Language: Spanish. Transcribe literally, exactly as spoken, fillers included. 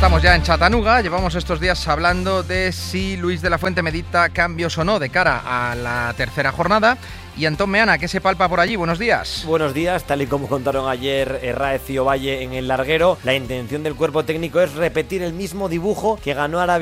Estamos ya en Chattanooga, llevamos estos días hablando de si Luis de la Fuente medita cambios o no de cara a la tercera jornada. Y Antón Meana, ¿qué se palpa por allí? Buenos días. Buenos días, tal y como contaron ayer Herráez y Ovalle en el larguero, la intención del cuerpo técnico es repetir el mismo dibujo que ganó Arabia